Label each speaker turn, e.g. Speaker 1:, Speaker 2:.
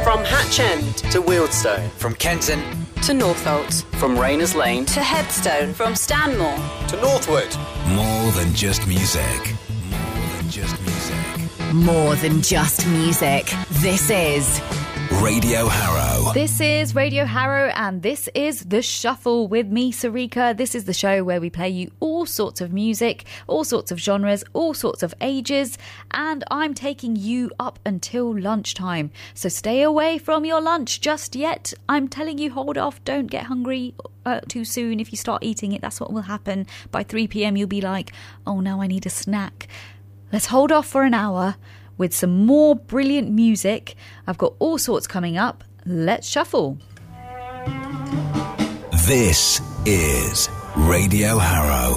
Speaker 1: From Hatch End to Wealdstone.
Speaker 2: From Kenton
Speaker 3: to Northolt.
Speaker 1: From Rayners Lane
Speaker 3: to Headstone.
Speaker 4: From Stanmore
Speaker 1: to Northwood.
Speaker 2: More than just music. More than just music.
Speaker 5: More than just music. This is
Speaker 2: Radio Harrow.
Speaker 6: This is Radio Harrow and this is The Shuffle with me, Sarika. This is the show where we play you all sorts of music, all sorts of genres, all sorts of ages, and I'm taking you up until lunchtime. So stay away from your lunch just yet. I'm telling you, hold off. Don't get hungry too soon. If you start eating it, that's what will happen. By 3 p.m. you'll be like, oh, now I need a snack. Let's hold off for an hour with some more brilliant music. I've got all sorts coming up. Let's shuffle.
Speaker 2: This is Radio Harrow.